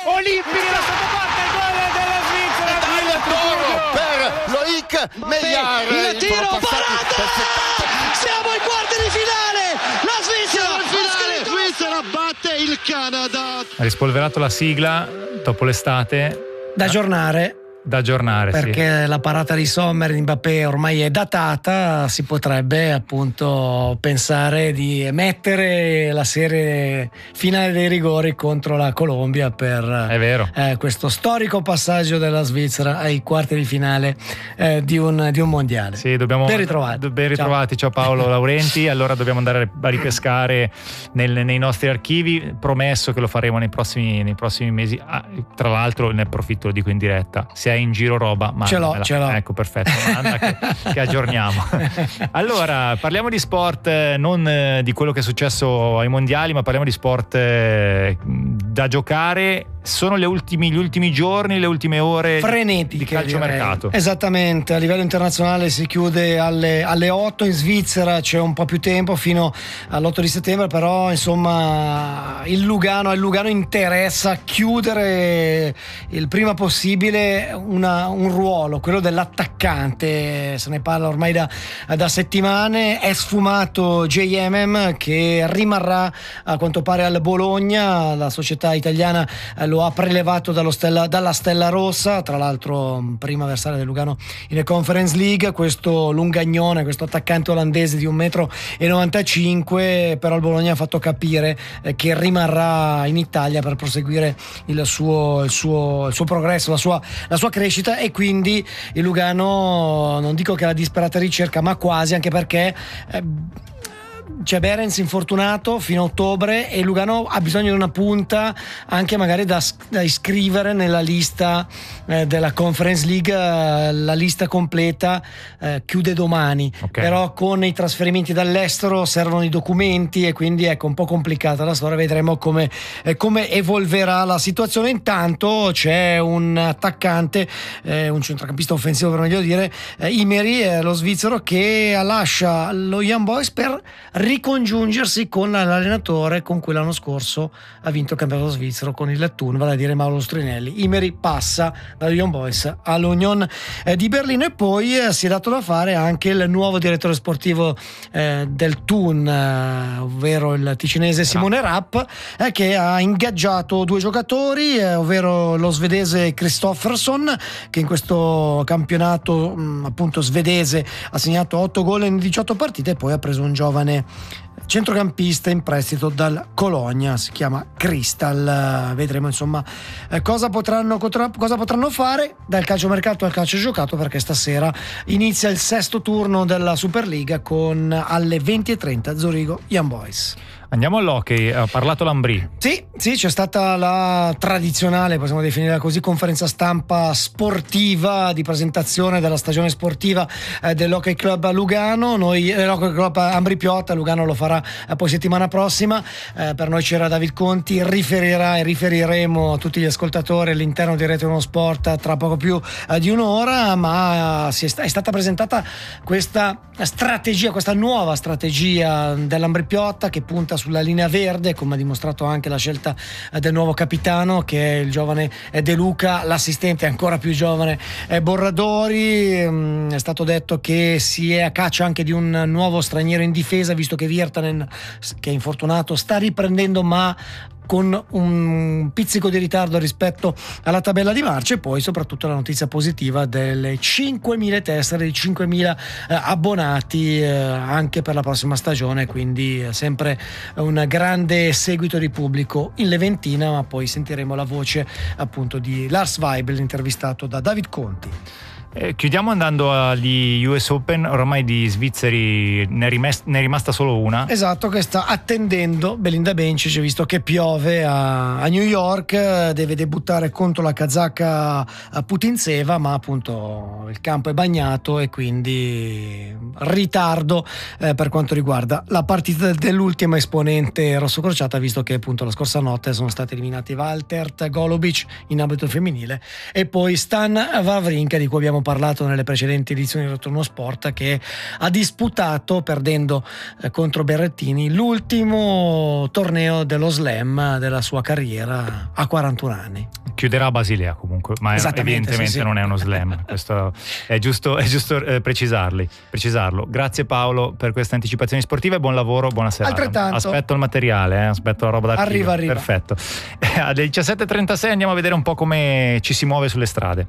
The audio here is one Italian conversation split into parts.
olimpica da sottoporta, il gol della Svizzera. Per Loïc Meillard, il tiro, siamo ai quarti di finale, la Svizzera batte il Canada. Ha rispolverato la sigla dopo l'estate Da aggiornare. Perché sì. la parata di Sommer di Mbappé ormai è datata, si potrebbe appunto pensare di mettere la serie finale dei rigori contro la Colombia per È vero. Questo storico passaggio della Svizzera ai quarti di finale di un mondiale. Sì, ben ritrovati. Ciao Paolo Laurenti. Allora dobbiamo andare a ripescare nei nostri archivi, promesso che lo faremo nei prossimi mesi. Tra l'altro ne approfitto, lo dico in diretta, se hai in giro roba, ma ce l'ho. Ecco, perfetto, manda che aggiorniamo. Allora parliamo di sport, non di quello che è successo ai mondiali, ma parliamo di sport da giocare. Sono gli ultimi giorni, le ultime ore frenetiche di calciomercato. Esattamente, a livello internazionale si chiude alle 8, in Svizzera c'è un po' più tempo fino all'8 di settembre, però insomma al Lugano interessa chiudere il prima possibile un ruolo, quello dell'attaccante. Se ne parla ormai da settimane. È sfumato JMM, che rimarrà a quanto pare al Bologna. La società italiana lo ha prelevato dalla Stella Rossa, tra l'altro prima avversario del Lugano in Conference League. Questo lungagnone, questo attaccante olandese di 1,95 m, però il Bologna ha fatto capire che rimarrà in Italia per proseguire il suo progresso, la sua crescita, e quindi il Lugano, non dico che è la disperata ricerca, ma quasi, anche perché c'è Behrens infortunato fino a ottobre e Lugano ha bisogno di una punta anche magari da iscrivere nella lista della Conference League. La lista completa chiude domani, però con i trasferimenti dall'estero servono i documenti e quindi ecco un po' complicata la storia. Vedremo come evolverà la situazione. Intanto c'è un attaccante, un centrocampista offensivo per meglio dire, Imeri, lo svizzero, che lascia lo Young Boys per ricongiungersi con l'allenatore con cui l'anno scorso ha vinto il campionato svizzero, con il Thun, vale a dire Mauro Strinelli. Imeri passa dallo Young Boys all'Union di Berlino. E poi si è dato da fare anche il nuovo direttore sportivo del Thun, ovvero il ticinese Simone Rapp, che ha ingaggiato 2 giocatori, ovvero lo svedese Kristoffersson, che in questo campionato appunto svedese ha segnato 8 gol in 18 partite, e poi ha preso un giovane centrocampista in prestito dal Colonia, si chiama Crystal. Vedremo insomma cosa potranno fare dal calciomercato al calcio giocato, perché stasera inizia il 6° turno della Superliga con alle 20:30 Zurigo Young Boys. Andiamo all'hockey. Ha parlato Lambrì. Sì, c'è stata la tradizionale, possiamo definirla così, conferenza stampa sportiva di presentazione della stagione sportiva dell'Hockey Club Lugano. Noi l'Hockey Club Ambri Piotta, Lugano lo farà poi settimana prossima. Per noi c'era David Conti, riferirà e riferiremo a tutti gli ascoltatori all'interno di Rete Uno Sport tra poco più di un'ora, ma è stata presentata questa nuova strategia dell'Ambri Piotta, che punta sulla linea verde, come ha dimostrato anche la scelta del nuovo capitano, che è il giovane De Luca, l'assistente ancora più giovane Borradori. È stato detto che si è a caccia anche di un nuovo straniero in difesa, visto che Virtanen, che è infortunato, sta riprendendo, ma con un pizzico di ritardo rispetto alla tabella di marcia. E poi soprattutto la notizia positiva delle 5.000 tessere, di 5.000 abbonati anche per la prossima stagione, quindi sempre un grande seguito di pubblico in Leventina. Ma poi sentiremo la voce appunto di Lars Weibel, intervistato da David Conti. Chiudiamo andando agli US Open. Ormai di svizzeri ne è rimasta solo una. Esatto, che sta attendendo Belinda Bencic, visto che piove a New York. Deve debuttare contro la kazaka Putintseva, ma appunto il campo è bagnato e quindi ritardo per quanto riguarda la partita dell'ultima esponente rossocrociata, visto che appunto la scorsa notte sono stati eliminati Valtert Golubic in ambito femminile e poi Stan Wawrinka, di cui abbiamo parlato nelle precedenti edizioni di Returno Sport, che ha disputato, perdendo contro Berrettini, l'ultimo torneo dello slam della sua carriera a 41 anni. Chiuderà a Basilea comunque, ma evidentemente sì. Non è uno slam. Questo è giusto precisarlo. Grazie Paolo per queste anticipazioni sportive, buon lavoro, buona serata. Altrettanto. Aspetto il materiale, aspetto la roba d'archivio. Arriva. Perfetto. Alle 17:36 andiamo a vedere un po' come ci si muove sulle strade.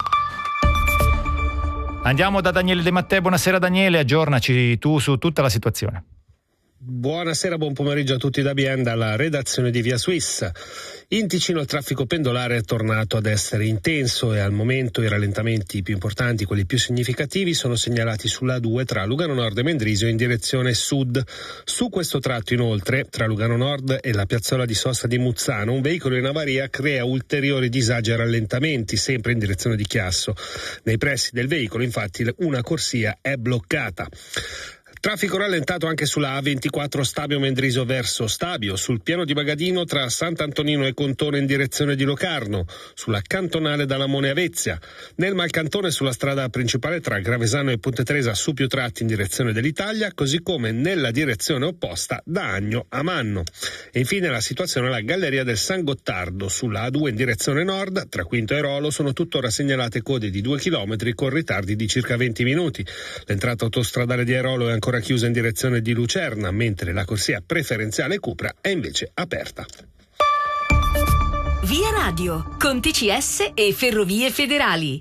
Andiamo da Daniele De Mattei. Buonasera Daniele, aggiornaci tu su tutta la situazione. Buonasera, buon pomeriggio a tutti da Bienda, alla redazione di Via Suisse. In Ticino il traffico pendolare è tornato ad essere intenso e al momento i rallentamenti più importanti, quelli più significativi, sono segnalati sulla A2 tra Lugano Nord e Mendrisio in direzione sud. Su questo tratto inoltre, tra Lugano Nord e la piazzola di sosta di Muzzano, un veicolo in avaria crea ulteriori disagi e rallentamenti, sempre in direzione di Chiasso. Nei pressi del veicolo, infatti, una corsia è bloccata. Traffico rallentato anche sulla A24 Stabio Mendrisio verso Stabio, sul piano di Bagadino tra Sant'Antonino e Contone in direzione di Locarno, sulla cantonale da Lamone a Vezia, nel Malcantone sulla strada principale tra Gravesano e Ponte Tresa su più tratti in direzione dell'Italia, così come nella direzione opposta da Agno a Manno. E infine la situazione alla Galleria del San Gottardo, sulla A2 in direzione nord, tra Quinto e Rolo sono tuttora segnalate code di 2 km con ritardi di circa 20 minuti. L'entrata autostradale di Airolo è ancora chiusa in direzione di Lucerna, mentre la corsia preferenziale Cupra è invece aperta. Via Radio, con TCS e Ferrovie Federali.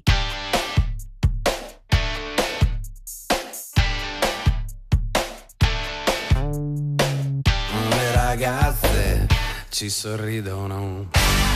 Le ragazze ci sorridono